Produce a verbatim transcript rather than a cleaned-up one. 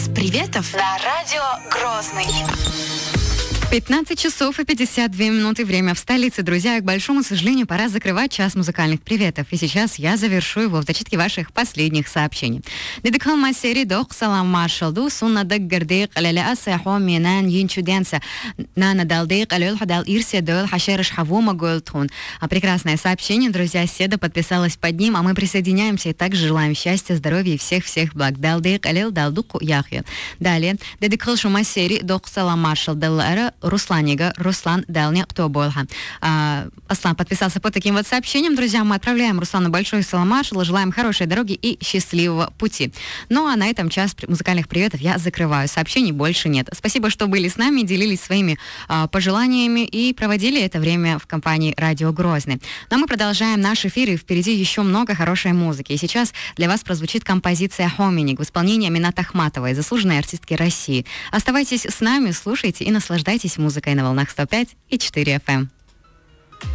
Час приветов на радио Грозный. пятнадцать часов и пятьдесят две минуты, время в столице. Друзья, к большому сожалению, пора закрывать час музыкальных приветов. И сейчас я завершу его в зачитке ваших последних сообщений. Дедикал масери дох салам маршалду сунна даг гардик аляля асяхо минан йинчуденса нана далдик алюл хадал ирсе дол хашерыш хавума гуэлтхун. А прекрасное сообщение, друзья, Седа подписалась под ним, а мы присоединяемся и также желаем счастья, здоровья и всех-всех благ. Далдик алюл далдуку яхья. Далее. Дедикал шумасери дох салам маршал даллара Русланига, Руслан Далня, кто болха. А, Аслан подписался под таким вот сообщением. Друзья, мы отправляем Руслану большой салам маршал, желаем хорошей дороги и счастливого пути. Ну а на этом час музыкальных приветов я закрываю. Сообщений больше нет. Спасибо, что были с нами, делились своими а, пожеланиями и проводили это время в компании Радио Грозный. Но мы продолжаем наш эфир, и впереди еще много хорошей музыки. И сейчас для вас прозвучит композиция «Хоминик» в исполнении Аминат Ахматовой, заслуженной артистки России. Оставайтесь с нами, слушайте и наслаждайтесь музыкой на волнах сто пять и четыре эф эм.